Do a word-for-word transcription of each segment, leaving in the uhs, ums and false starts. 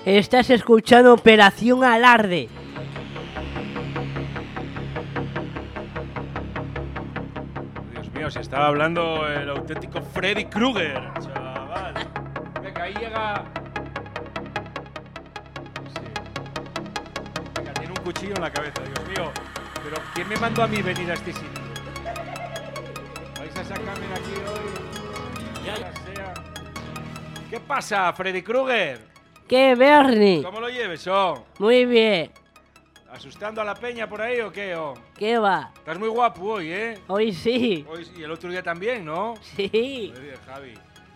Estás escuchando Operación Alarde. Dios mío, se estaba hablando el auténtico Freddy Krueger, chaval. Venga, ahí llega... Sí. Venga, tiene un cuchillo en la cabeza, Dios mío. Pero ¿quién me mandó a mí venir a este sitio? ¿Vais a sacarme de aquí hoy? Ya, ya sea. ¿Qué pasa, Freddy Krueger? ¿Qué, Bernie? ¿Cómo lo lleves, oh? Muy bien. ¿Asustando a la peña por ahí o qué, oh? ¿Qué va? Estás muy guapo hoy, ¿eh? Hoy sí. Hoy, y el otro día también, ¿no? Sí. Muy bien, Javi.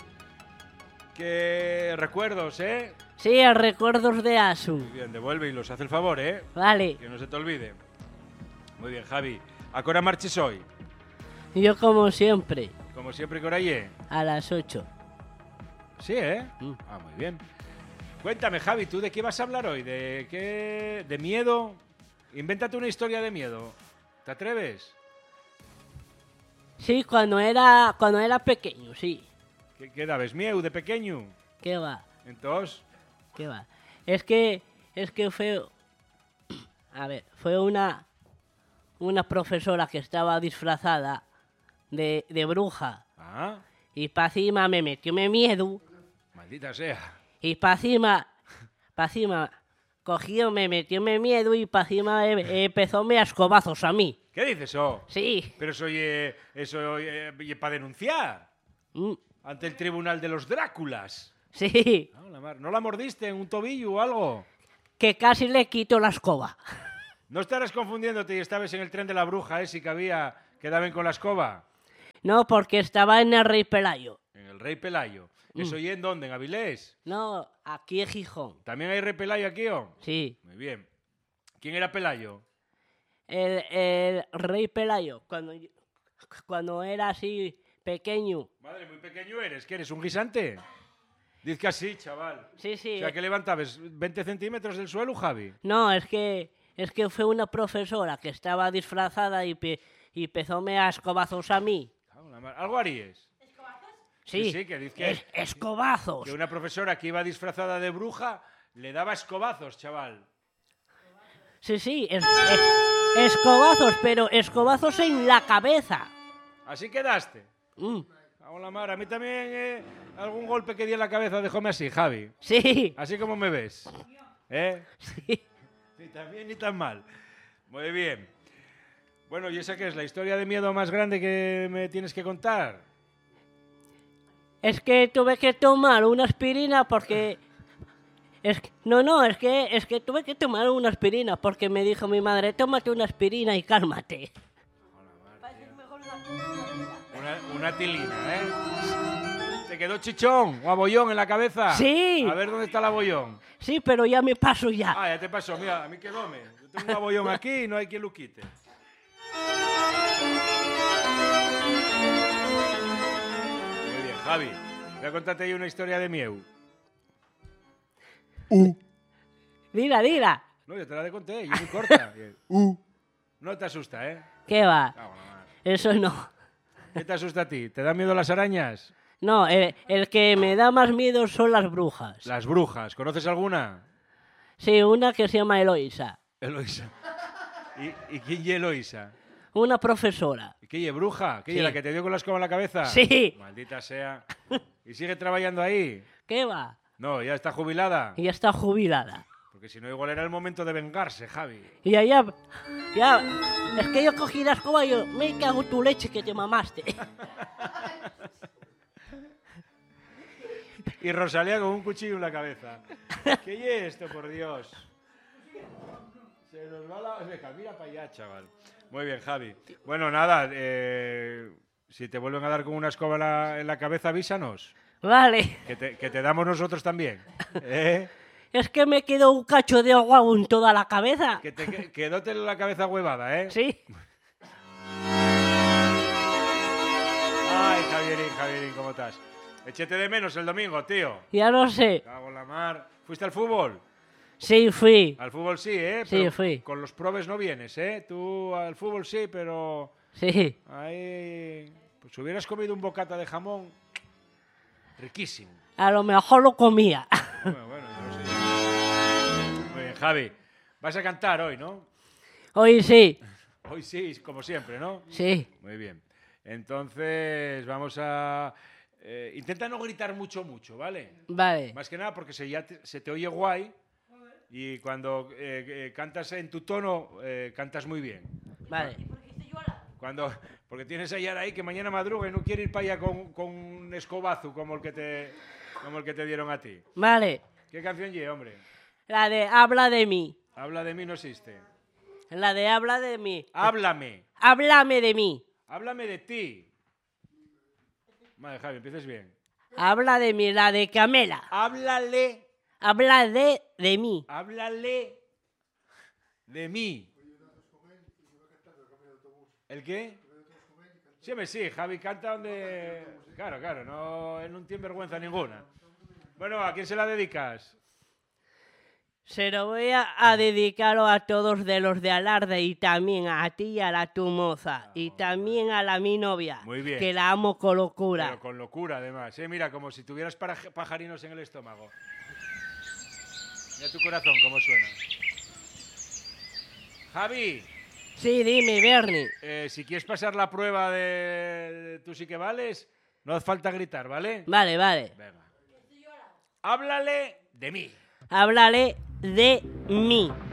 ¿Qué recuerdos, eh? Sí, recuerdos de Asu. Muy bien, devuelve y los hace el favor, ¿eh? Vale. Que no se te olvide. Muy bien, Javi. ¿A qué hora marches hoy? Yo como siempre. Como siempre, ¿qué hora hay? A las ocho. Sí, ¿eh? Mm. Ah, muy bien. Cuéntame, Javi, ¿tú de qué vas a hablar hoy? ¿De qué? ¿De miedo? Invéntate una historia de miedo. ¿Te atreves? Sí, cuando era cuando era pequeño, sí. ¿Qué, qué dabes? ¿Mieu de pequeño? ¿Qué va? Entonces... ¿Qué va? Es que es que fue a ver, fue una una profesora que estaba disfrazada de, de bruja. Ah, Y pa' encima me metió me miedo. maldita sea. Y pa' encima, pa' encima, cogió, me metió me miedo y pa' encima eh, empezó me a escobazos a mí. ¿Qué dices, oh? Sí. Pero eso es eso para denunciar Mm, ante el tribunal de los Dráculas. sí. No, la mar- ¿No la mordiste en un tobillo o algo? Que casi le quito la escoba. ¿No estarás confundiéndote y estabas en el tren de la bruja ese que había que daban con la escoba? No, porque estaba en el Rey Pelayo. En el Rey Pelayo. ¿Eso y en dónde? ¿En Avilés? No, aquí en Gijón. ¿También hay Rey Pelayo aquí, o? Sí. Muy bien. ¿Quién era Pelayo? El, el Rey Pelayo, cuando, yo- cuando era así pequeño. Madre, muy pequeño eres. ¿Qué eres, un guisante? Diz que así, chaval. Sí, sí. O sea, que levantabas veinte centímetros del suelo, Javi. No, es que es que fue una profesora que estaba disfrazada y, pe, y empezóme a escobazos a mí. Cago en la mar- ¿Algo harías? Sí, Sí, sí, que dice que- es- escobazos. Que una profesora que iba disfrazada de bruja le daba escobazos, chaval. Sí, sí, es- es- escobazos, pero escobazos en la cabeza. ¿Así quedaste? Mm, Cago en la mar. A mí también eh, algún golpe que di en la cabeza, déjame así, Javi. sí, Así como me ves. ¿Eh? sí. Ni tan bien ni tan mal. Muy bien. Bueno, ¿y esa qué es? ¿La historia de miedo más grande que me tienes que contar? Es que tuve que tomar una aspirina porque... Es que- no, no, es que, es que tuve que tomar una aspirina porque me dijo mi madre, tómate una aspirina y cálmate. Una, una tilina, ¿eh? ¿Te quedó chichón o abollón en la cabeza? Sí. A ver dónde está el abollón. Sí, pero ya me paso ya. Ah, ya te pasó. Mira, a mí quedóme. Yo tengo un abollón aquí y no hay quien lo quite. Muy bien, Javi. Voy a contarte ahí una historia de Mieu. Dila, dila. No, yo te la conté, y es muy corta. No te asusta, ¿eh? ¿Qué va? Cago en la mar. Eso no. ¿Qué te asusta a ti? ¿Te dan miedo las arañas? No, el, el que me da más miedo son las brujas. Las brujas. ¿Conoces alguna? Sí, una que se llama Eloisa. Eloisa. ¿Y, y quién es Eloisa? Una profesora. ¿Y qué es bruja? ¿Qué es Sí. la que te dio con la escoba en la cabeza? Sí. Maldita sea. ¿Y sigue trabajando ahí? ¿Qué va? No, ya está jubilada. Y ya está jubilada. Porque si no, igual era el momento de vengarse, Javi. Y allá, ya, es que yo cogí la escoba y yo, me cago en tu leche que te mamaste. Y Rosalía con un cuchillo en la cabeza. ¿Qué es esto, por Dios? Se nos va la... Venga, mira para allá, chaval. Muy bien, Javi. Bueno, nada, eh, si te vuelven a dar con una escoba en la, en la cabeza, avísanos. Vale, Que te, que te damos nosotros también. ¿Eh? es que me quedó un cacho de agua en toda la cabeza. Que te que- quedóte la cabeza huevada, ¿eh? Sí, Ay, Javierín, Javierín, ¿cómo estás? Échete de menos el domingo, tío. ya lo sé. Cago en la mar. ¿Fuiste al fútbol? Sí, fui. Al fútbol sí, ¿eh? Sí, Pero fui. Con los probes no vienes, ¿eh? Tú al fútbol sí, pero... Sí. Ahí... Pues hubieras comido un bocata de jamón... Riquísimo. A lo mejor lo comía. Bueno, bueno, yo no sé. Javi. Vas a cantar hoy, ¿no? Hoy sí. Hoy sí, como siempre, ¿no? Sí. Muy bien. Entonces, vamos a... Eh, intenta no gritar mucho, mucho, ¿vale? Vale. Más que nada porque se, ya te, se te oye guay y cuando eh, eh, cantas en tu tono, eh, cantas muy bien. Vale. Cuando, porque tienes a Yara ahí que mañana madruga y no quiere ir para allá con, con un escobazo como el, que te, como el que te dieron a ti. Vale. ¿Qué canción lleva, hombre? La de habla de mí. Habla de mí no existe. La de habla de mí. Háblame. Háblame de mí. Háblame de ti. Vale, Javi, empieces bien. Habla de mí, la de Camela. Háblale. Habla de, de mí. Háblale de mí. ¿El qué? Sí, hombre, sí, Javi canta donde... Claro, claro, no, él no tiene vergüenza ninguna. Bueno, ¿a quién se la dedicas? Se lo voy a, a dedicar a todos de los de Alarde y también a ti y a la tu moza. Y también a la mi novia. Muy bien. Que la amo con locura. Pero con locura, además. ¿eh? Mira, como si tuvieras para- pajarinos en el estómago. Mira tu corazón, cómo suena. Javi, Sí, dime, Bernie. eh, si quieres pasar la prueba de, de tú sí que vales, no hace falta gritar, ¿vale? Vale, vale. Venga. Háblale de mí. Háblale de mí.